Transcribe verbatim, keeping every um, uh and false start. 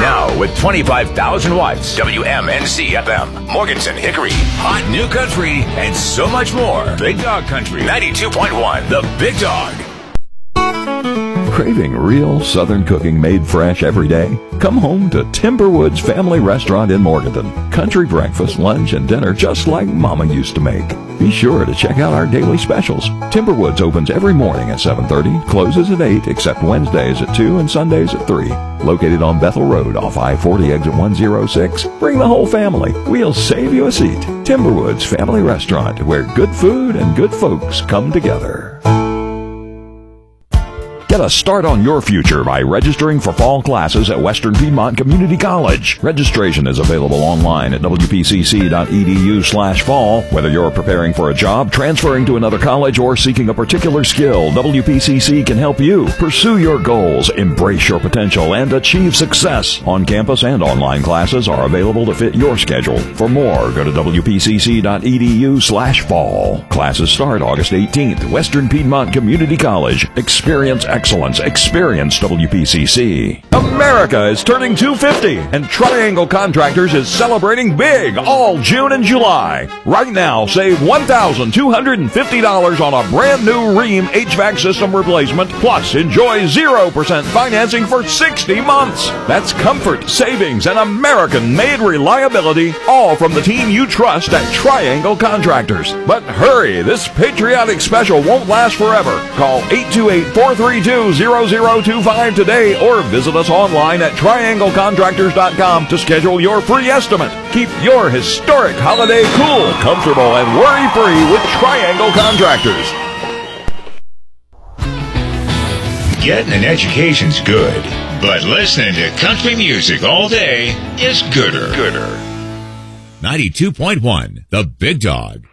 Now with twenty-five thousand watts, W M N C F M, Morganton, Hickory, hot new country, and so much more. Big Dog Country, ninety-two point one, The Big Dog. Craving real Southern cooking made fresh every day? Come home to Timberwoods Family Restaurant in Morganton. Country breakfast, lunch, and dinner just like Mama used to make. Be sure to check out our daily specials. Timberwoods opens every morning at seven thirty, closes at eight, except Wednesdays at two and Sundays at three. Located on Bethel Road off I forty exit one oh six. Bring the whole family. We'll save you a seat. Timberwoods Family Restaurant, where good food and good folks come together. Get a start on your future by registering for fall classes at Western Piedmont Community College. Registration is available online at w p c c dot e d u slash fall. Whether you're preparing for a job, transferring to another college, or seeking a particular skill, W P C C can help you pursue your goals, embrace your potential, and achieve success. On-campus and online classes are available to fit your schedule. For more, go to w p c c dot e d u slash fall. Classes start August eighteenth. Western Piedmont Community College. Experience excellence. Excellence. Experience W P C C. America is turning two fifty, and Triangle Contractors is celebrating big all June and July. Right now, save one thousand two hundred fifty dollars on a brand new Rheem H V A C system replacement, plus enjoy zero percent financing for sixty months. That's comfort, savings, and American-made reliability, all from the team you trust at Triangle Contractors. But hurry, this patriotic special won't last forever. Call eight two eight, four three two, zero zero two five today or visit us online at triangle contractors dot com to schedule your free estimate. Keep your historic holiday cool, comfortable, and worry-free with Triangle Contractors. Getting an education's good, but listening to country music all day is gooder. Gooder. ninety-two point one, The Big Dog.